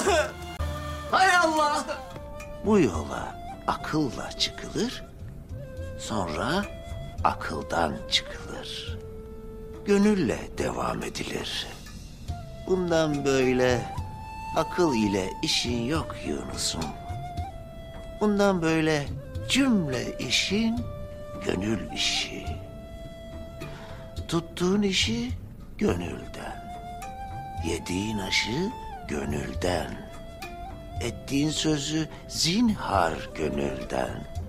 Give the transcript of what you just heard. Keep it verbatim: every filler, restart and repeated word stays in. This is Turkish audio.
Allah! Hay Allah! Bu yola akılla çıkılır, sonra akıldan çıkılır. Gönülle devam edilir. Bundan böyle akıl ile işin yok Yunus'um. Bundan böyle cümle işin gönül işi. Tuttuğun işi gönülden, yediğin aşı gönülden, ettiğin sözü zinhar gönülden.